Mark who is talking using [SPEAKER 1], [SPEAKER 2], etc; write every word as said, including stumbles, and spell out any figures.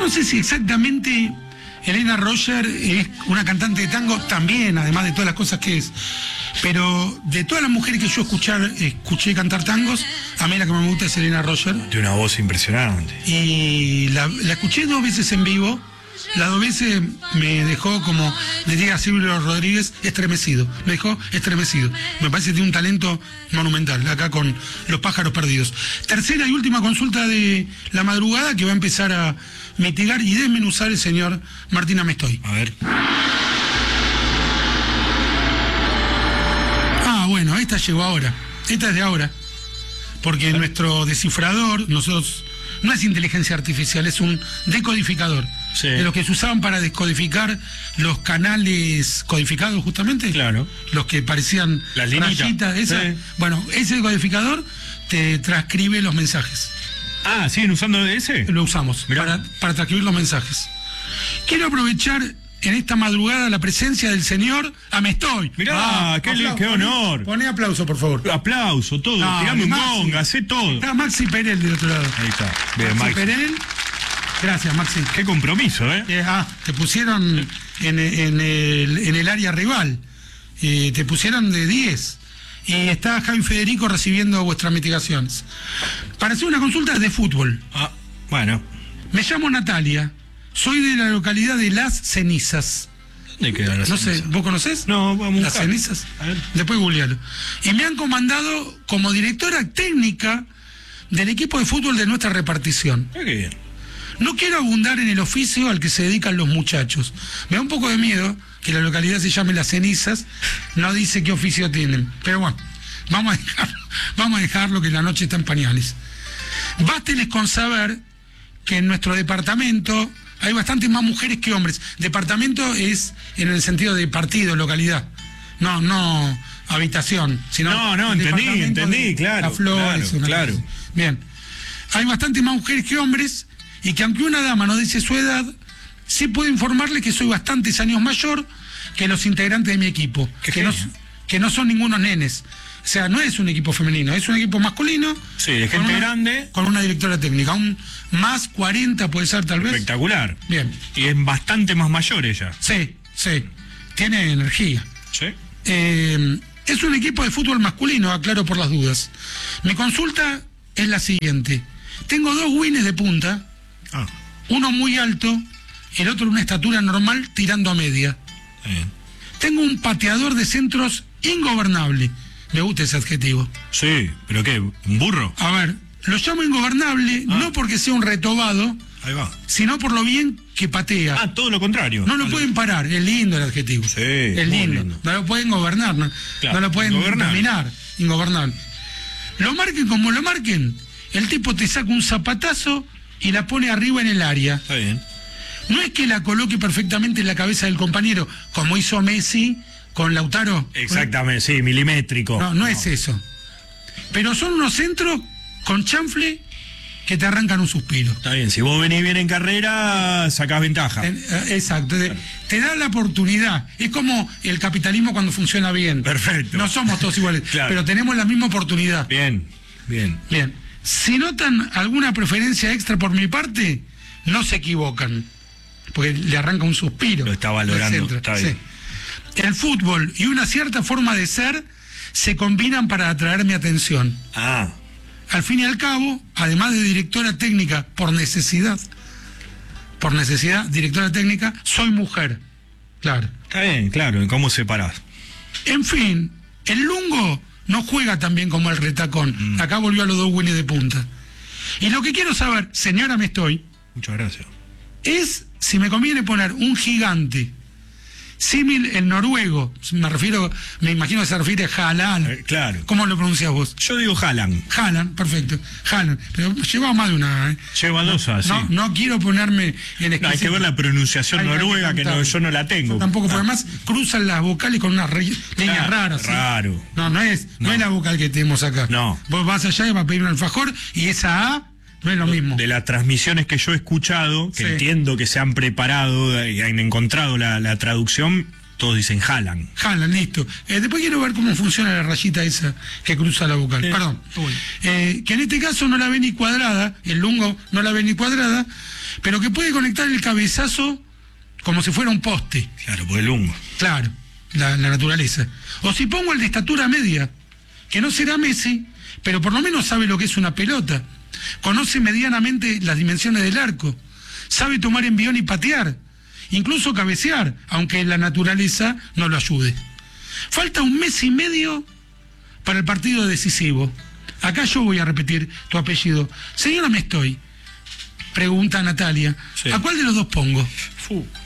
[SPEAKER 1] no sé si exactamente Helena Roger es una cantante de tango también, además de todas las cosas que es. Pero de todas las mujeres que yo escuchar, escuché cantar tangos, a mí la que más me gusta es Helena Roger.
[SPEAKER 2] De una voz impresionante.
[SPEAKER 1] Y la, la escuché dos veces en vivo. Las dos veces me dejó, como le diga a Silvio Rodríguez, estremecido. Me dejó estremecido. Me parece que tiene un talento monumental, acá con Los Pájaros Perdidos. Tercera y última consulta de la madrugada que va a empezar a mitigar y desmenuzar el señor Martín Amestoy.
[SPEAKER 2] A ver.
[SPEAKER 1] Ah, bueno, esta llegó ahora. Esta es de ahora. Porque nuestro descifrador, nosotros, no es inteligencia artificial, es un decodificador. Sí. De los que se usaban para descodificar los canales codificados, justamente.
[SPEAKER 2] Claro.
[SPEAKER 1] Los que parecían
[SPEAKER 2] las
[SPEAKER 1] rayitas, esa. Sí. Bueno, ese decodificador te transcribe los mensajes.
[SPEAKER 2] Ah, ¿siguen usando ese?
[SPEAKER 1] Lo usamos para, para transcribir los mensajes. Quiero aprovechar en esta madrugada la presencia del señor Amestoy.
[SPEAKER 2] Mirá, ah, qué, aplauso, qué honor.
[SPEAKER 1] Poné, poné aplauso, por favor.
[SPEAKER 2] Aplauso, todo. No, tirame un gong, hacé todo.
[SPEAKER 1] Está Maxi Perel del otro lado.
[SPEAKER 2] Ahí está. Bien,
[SPEAKER 1] Maxi
[SPEAKER 2] Maxi
[SPEAKER 1] Perel. Gracias, Maxi.
[SPEAKER 2] Qué compromiso, ¿eh?
[SPEAKER 1] eh ah, te pusieron en, en, el, en el área rival. Eh, te pusieron de diez. Y está Javi Federico recibiendo vuestras mitigaciones. Para hacer una consulta de fútbol.
[SPEAKER 2] Ah, bueno.
[SPEAKER 1] Me llamo Natalia. Soy de la localidad de Las Cenizas.
[SPEAKER 2] ¿Dónde queda Las
[SPEAKER 1] No
[SPEAKER 2] Cenizas?
[SPEAKER 1] sé, ¿vos conocés?
[SPEAKER 2] No, vamos a
[SPEAKER 1] Las
[SPEAKER 2] buscar.
[SPEAKER 1] Cenizas. Después googlealo. Y me han comandado como directora técnica del equipo de fútbol de nuestra repartición.
[SPEAKER 2] Ah, qué bien.
[SPEAKER 1] No quiero abundar en el oficio al que se dedican los muchachos. Me da un poco de miedo que la localidad se llame Las Cenizas. No dice qué oficio tienen. Pero bueno, vamos a dejarlo, vamos a dejarlo que la noche está en pañales. Básteles con saber que en nuestro departamento hay bastantes más mujeres que hombres. Departamento es en el sentido de partido, localidad. No, no habitación, sino...
[SPEAKER 2] No, no, entendí, entendí, claro.
[SPEAKER 1] Las flores,
[SPEAKER 2] claro, claro.
[SPEAKER 1] Cosa. Bien. Hay bastantes más mujeres que hombres, y que aunque una dama no dice su edad, sí puedo informarle que soy bastantes años mayor que los integrantes de mi equipo, que no, que no son ningunos nenes. O sea, no es un equipo femenino, es un equipo masculino.
[SPEAKER 2] Sí, de gente
[SPEAKER 1] una,
[SPEAKER 2] grande.
[SPEAKER 1] Con una directora técnica, un más cuarenta puede ser tal vez.
[SPEAKER 2] Espectacular.
[SPEAKER 1] Bien.
[SPEAKER 2] Y es bastante más mayor ella.
[SPEAKER 1] Sí, sí. Tiene energía.
[SPEAKER 2] Sí.
[SPEAKER 1] Eh, es un equipo de fútbol masculino, aclaro por las dudas. Mi consulta es la siguiente. Tengo dos wines de punta.
[SPEAKER 2] Ah.
[SPEAKER 1] Uno muy alto, el otro una estatura normal tirando a media.
[SPEAKER 2] Bien.
[SPEAKER 1] Tengo un pateador de centros ingobernable. Me gusta ese adjetivo.
[SPEAKER 2] Sí, ¿pero qué? ¿Un burro?
[SPEAKER 1] A ver, lo llamo ingobernable ah. no porque sea un retobado,
[SPEAKER 2] ahí va,
[SPEAKER 1] sino por lo bien que patea.
[SPEAKER 2] Ah, todo lo contrario.
[SPEAKER 1] No lo
[SPEAKER 2] vale.
[SPEAKER 1] pueden parar, es lindo el adjetivo.
[SPEAKER 2] Sí,
[SPEAKER 1] es lindo.
[SPEAKER 2] lindo.
[SPEAKER 1] No lo pueden gobernar, no, claro, no lo pueden dominar. Ingobernable. Lo marquen como lo marquen, el tipo te saca un zapatazo y la pone arriba en el área.
[SPEAKER 2] Está bien.
[SPEAKER 1] No es que la coloque perfectamente en la cabeza del compañero, como hizo Messi con Lautaro.
[SPEAKER 2] Exactamente, sí, milimétrico.
[SPEAKER 1] No, no, no es eso. Pero son unos centros con chanfle que te arrancan un suspiro.
[SPEAKER 2] Está bien, si vos venís bien en carrera, sacás ventaja.
[SPEAKER 1] Exacto, te, te da la oportunidad. Es como el capitalismo cuando funciona bien.
[SPEAKER 2] Perfecto.
[SPEAKER 1] No somos todos iguales, claro, pero tenemos la misma oportunidad.
[SPEAKER 2] Bien, bien.
[SPEAKER 1] Bien. Si notan alguna preferencia extra por mi parte, no se equivocan, porque le arranca un suspiro.
[SPEAKER 2] Lo está valorando, está bien.
[SPEAKER 1] Sí. El fútbol y una cierta forma de ser se combinan para atraer mi atención.
[SPEAKER 2] Ah.
[SPEAKER 1] Al fin y al cabo, además de directora técnica por necesidad, por necesidad, directora técnica, soy mujer. Claro.
[SPEAKER 2] Está bien, claro, ¿cómo separás?
[SPEAKER 1] En fin, el lungo no juega tan bien como el retacón. Mm. Acá volvió a los dos wines de punta. Y lo que quiero saber, señora me estoy...
[SPEAKER 2] Muchas gracias.
[SPEAKER 1] Es si me conviene poner un gigante símil el noruego, me refiero, me imagino que se refiere a Haaland.
[SPEAKER 2] Eh, claro.
[SPEAKER 1] ¿Cómo lo pronuncias vos?
[SPEAKER 2] Yo digo Haaland.
[SPEAKER 1] Haaland, perfecto. Haaland, pero lleva más de una. ¿eh?
[SPEAKER 2] Lleva dos,
[SPEAKER 1] no,
[SPEAKER 2] sí.
[SPEAKER 1] No, no quiero ponerme en
[SPEAKER 2] no, hay que ver la pronunciación hay noruega, que, que no, yo no la tengo.
[SPEAKER 1] Yo tampoco,
[SPEAKER 2] ah.
[SPEAKER 1] porque además cruzan las vocales con unas re... líneas
[SPEAKER 2] claro,
[SPEAKER 1] raras.
[SPEAKER 2] Raro.
[SPEAKER 1] ¿sí? No, no es, no. no es la vocal que tenemos acá.
[SPEAKER 2] No.
[SPEAKER 1] Vos vas allá y vas a pedir un alfajor y esa A no es lo mismo.
[SPEAKER 2] De las transmisiones que yo he escuchado, que sí. entiendo que se han preparado y han encontrado la, la traducción, Todos dicen Haaland.
[SPEAKER 1] Haaland, listo. Eh, después quiero ver cómo funciona la rayita esa que cruza la vocal.
[SPEAKER 2] Eh,
[SPEAKER 1] Perdón.
[SPEAKER 2] uy.
[SPEAKER 1] Eh, que en este caso no la ve ni cuadrada, el lungo no la ve ni cuadrada, pero que puede conectar el cabezazo como si fuera un poste.
[SPEAKER 2] Claro, por el lungo.
[SPEAKER 1] Claro, la, la naturaleza. O si pongo el de estatura media, que no será Messi, pero por lo menos sabe lo que es una pelota. Conoce medianamente las dimensiones del arco. Sabe tomar envión y patear. Incluso cabecear, aunque la naturaleza no lo ayude. Falta un mes y medio para el partido decisivo. Acá yo voy a repetir tu apellido. Señora Mestoy, pregunta Natalia,
[SPEAKER 2] sí.
[SPEAKER 1] ¿a cuál de los dos pongo?
[SPEAKER 2] Fu.